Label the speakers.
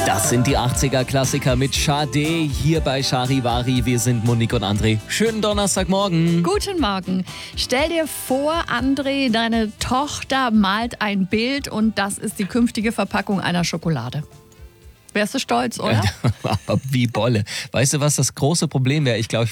Speaker 1: Das sind die 80er-Klassiker mit Sade hier bei Charivari. Wir sind Monique und André. Schönen Donnerstagmorgen.
Speaker 2: Guten Morgen. Stell dir vor, André, deine Tochter malt ein Bild und das ist die künftige Verpackung einer Schokolade. Wärst du stolz, oder?
Speaker 1: Aber wie Bolle. Weißt du, was das große Problem wäre? Ich glaube,